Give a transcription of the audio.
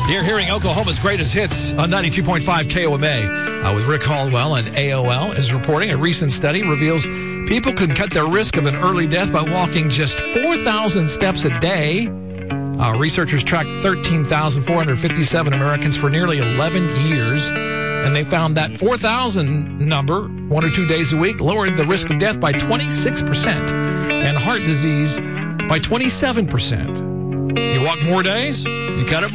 You're hearing Oklahoma's greatest hits on 92.5 KOMA. With Rick Caldwell, and AOL is reporting a recent study reveals people can cut their risk of an early death by walking just 4,000 steps a day. Researchers tracked 13,457 Americans for nearly 11 years, and they found that 4,000 number, 1 or 2 days a week, lowered the risk of death by 26% and heart disease by 27%. You walk more days, you cut it more.